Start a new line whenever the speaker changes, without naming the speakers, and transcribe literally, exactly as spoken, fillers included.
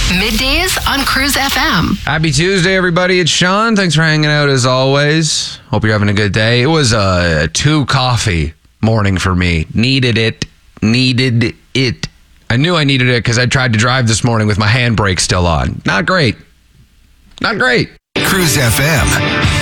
Middays on Cruise F M.
Happy Tuesday, everybody. It's Sean. Thanks for hanging out as always. Hope you're having a good day. It was a two coffee morning for me. Needed it. Needed it. I knew I needed it because I tried to drive this morning with my handbrake still on. Not great. Not great.
Cruise F M.